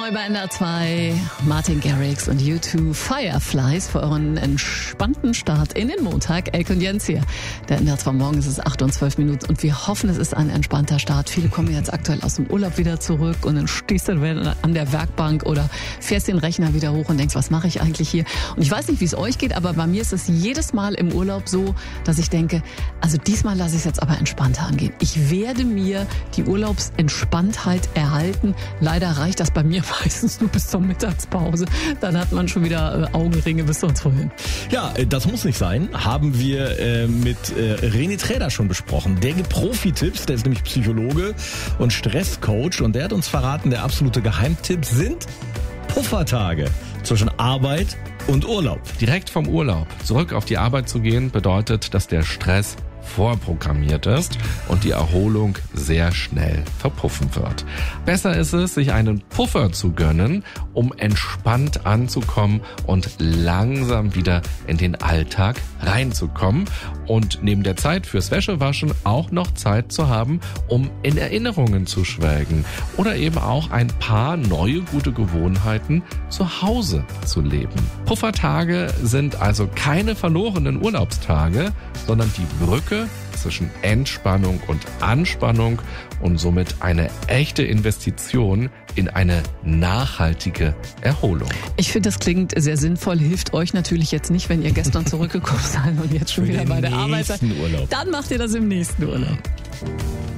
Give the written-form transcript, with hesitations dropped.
neu bei NDR 2. Martin Garrix und U2 Fireflies für euren entspannten Start in den Montag. Elke und Jens hier. Der NDR 2 Morgen ist es 8 und 12 Minuten und wir hoffen, es ist ein entspannter Start. Viele kommen jetzt aktuell aus dem Urlaub wieder zurück und dann stehst du an der Werkbank oder fährst den Rechner wieder hoch und denkst, was mache ich eigentlich hier? Und ich weiß nicht, wie es euch geht, aber bei mir ist es jedes Mal im Urlaub so, dass ich denke, also diesmal lasse ich es jetzt aber entspannter angehen. Ich werde mir die Urlaubsentspanntheit erhalten. Leider reicht das bei mir meistens nur bis zur Mittagspause. Dann hat man schon wieder Augenringe bis sonst wohin. Ja, das muss nicht sein. Haben wir mit René Träder schon besprochen. Der gibt Profi-Tipps, der ist nämlich Psychologe und Stresscoach und der hat uns verraten, der absolute Geheimtipp sind Puffertage zwischen Arbeit und Urlaub. Direkt vom Urlaub zurück auf die Arbeit zu gehen, bedeutet, dass der Stress vorprogrammiert ist und die Erholung sehr schnell verpuffen wird. Besser ist es, sich einen Puffer zu gönnen, um entspannt anzukommen und langsam wieder in den Alltag reinzukommen und neben der Zeit fürs Wäschewaschen auch noch Zeit zu haben, um in Erinnerungen zu schwelgen oder eben auch ein paar neue gute Gewohnheiten zu Hause zu leben. Puffertage sind also keine verlorenen Urlaubstage, sondern die Brücke zwischen Entspannung und Anspannung und somit eine echte Investition in eine nachhaltige Erholung. Ich finde, das klingt sehr sinnvoll, hilft euch natürlich jetzt nicht, wenn ihr gestern zurückgekommen seid und jetzt schon wieder bei der Arbeit seid. Urlaub. Dann macht ihr das im nächsten Urlaub.